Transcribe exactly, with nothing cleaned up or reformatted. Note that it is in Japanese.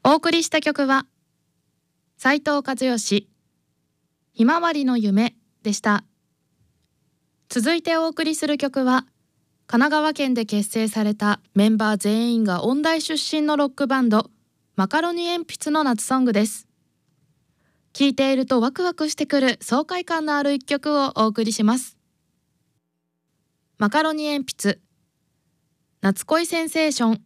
お送りした曲は斉藤和義ひまわりの夢でした。続いてお送りする曲は神奈川県で結成されたメンバー全員が音大出身のロックバンドマカロニ鉛筆の夏ソングです。聴いているとワクワクしてくる爽快感のある一曲をお送りします。マカロニ鉛筆夏恋センセーション。